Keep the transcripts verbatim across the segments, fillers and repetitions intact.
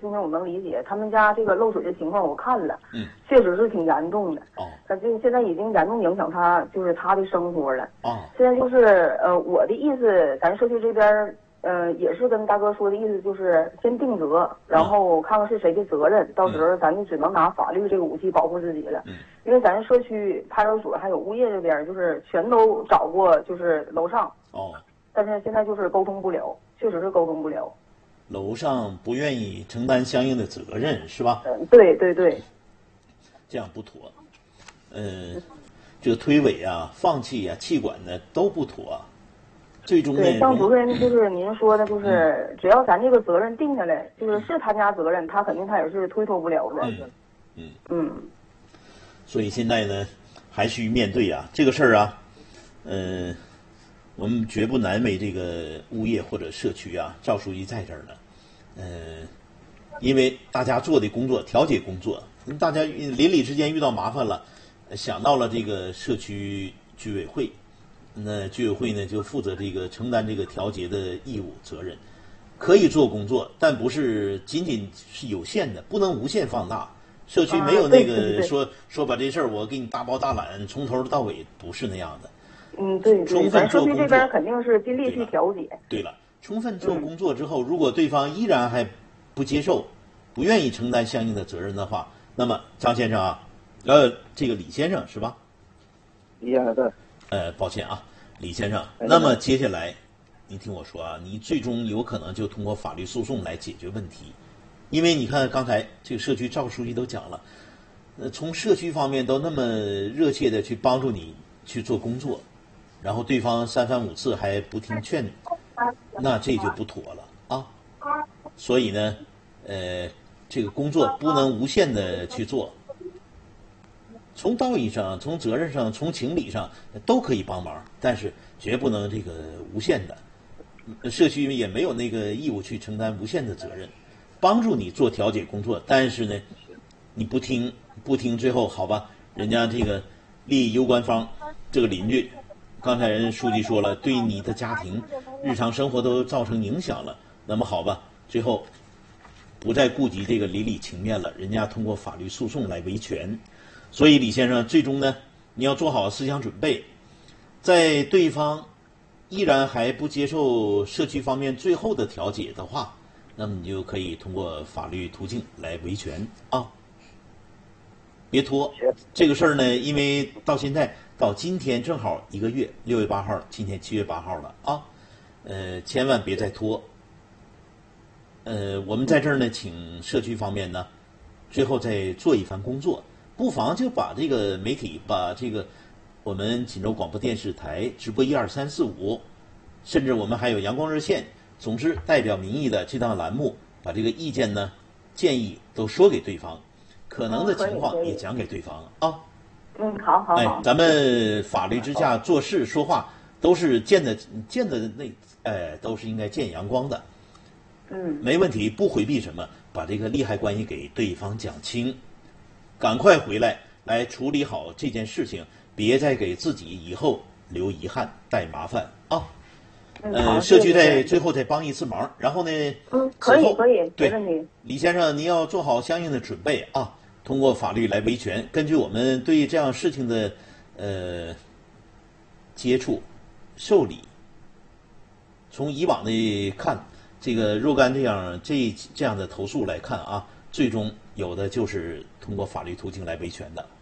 心情我能理解。他们家这个漏水的情况我看了， 嗯， 确实是挺严重的。 哦， 他这现在已经严重影响他就是他的生活了。 哦， 现在就是呃，我的意思，咱社区这边呃也是跟大哥说的意思，就是先定责，然后看看是谁的责任，到时候咱就只能拿法律这个武器保护自己了。 嗯， 因为咱社区派出所还有物业这边就是全都找过，就是楼上。 哦。 但是现在就是沟通不了，确实是沟通不了。 楼上不愿意承担相应的责任，是吧？ 嗯，对对对， 这样不妥。呃，这个推诿啊、放弃啊、气管呢都不妥。最终呢， 对，像主任就是您说的，就是、嗯、只要咱这个责任定下来，就是是他家责任，他肯定他也是推脱不了的。 嗯嗯嗯。 所以现在呢，还需面对啊这个事儿啊，呃。我们绝不难为这个物业或者社区啊，赵书记在这儿呢，呃，因为大家做的工作调解工作，大家邻里之间遇到麻烦了，想到了这个社区居委会，那居委会呢就负责这个承担这个调解的义务责任，可以做工作，但不是仅仅是有限的，不能无限放大。社区没有那个说、啊、说把这事儿我给你大包大揽，从头到尾，不是那样的。 嗯，对对，咱社区这边肯定是尽力去调解。 对了，充分做工作之后，嗯、如果对方依然还不接受、不愿意承担相应的责任的话，那么张先生啊，呃，这个李先生是吧？ 李先生，对。 呃，抱歉啊，李先生。那么接下来，你听我说啊，你最终有可能就通过法律诉讼来解决问题，因为你看刚才这个社区赵书记都讲了，呃，从社区方面都那么热切的去帮助你去做工作。然后对方三番五次还不听劝，那这就不妥了啊！所以呢，呃，这个工作不能无限的去做，从道义上、从责任上、从情理上都可以帮忙，但是绝不能这个无限的。社区也没有那个义务去承担无限的责任，帮助你做调解工作，但是呢，你不听不听，最后好吧，人家这个利益攸关方这个邻居。刚才人书记说了，对你的家庭、日常生活都造成影响了。那么好吧，最后不再顾及这个邻里情面了，人家通过法律诉讼来维权。所以李先生，最终呢，你要做好思想准备，在对方依然还不接受社区方面最后的调解的话，那么你就可以通过法律途径来维权啊。别拖这个事儿呢，因为到现在。到今天正好一个月，六月八号，今天七月八号了啊，呃，千万别再拖。呃，我们在这儿呢，请社区方面呢，最后再做一番工作，不妨就把这个媒体，把这个我们锦州广播电视台直播一二三四五，甚至我们还有阳光热线，总之代表民意的这档栏目，把这个意见呢、建议都说给对方，可能的情况也讲给对方啊。 嗯，好好好。 哎，咱们法律之下做事说话都是见的见的那，哎，都是应该见阳光的。 嗯， 没问题，不回避什么，把这个利害关系给对方讲清，赶快回来来处理好这件事情，别再给自己以后留遗憾、带麻烦啊。 嗯、 呃，社区再最后再帮一次忙，然后呢， 嗯，可以可以， 对， 没问题。 李先生，您要做好相应的准备啊。通过法律来维权，根据我们对这样事情的呃接触受理，从以往的看，这个若干这样这这样的投诉来看啊，最终有的就是通过法律途径来维权的。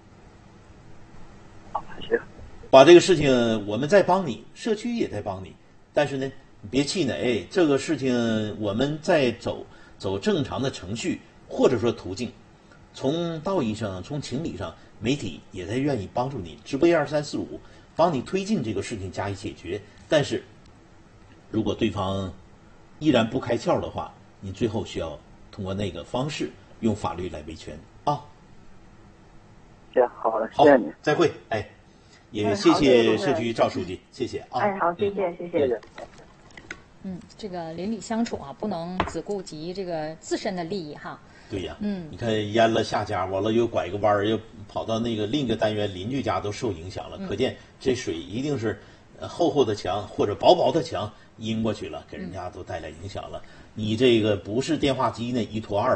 行， 把这个事情我们在帮你，社区也在帮你，但是呢，别气馁，这个事情我们在走走正常的程序或者说途径。从道义上，从情理上，媒体也在愿意帮助你，直播一二三四五，帮你推进这个事情加以解决。但是，如果对方依然不开窍的话，你最后需要通过那个方式用法律来维权啊。 行，好的，谢谢你， 再会。哎，也谢谢社区赵书记，谢谢啊。 哎，好，谢谢，谢谢。 嗯，这个邻里相处啊，不能只顾及这个自身的利益哈。 对呀， 嗯， 你看淹了下家，完了又拐个弯儿，又跑到那个另一个单元，邻居家都受影响了。 嗯、 可见这水一定是厚厚的墙或者薄薄的墙阴过去了，给人家都带来影响了。嗯、你这个不是电话机呢，一拖二。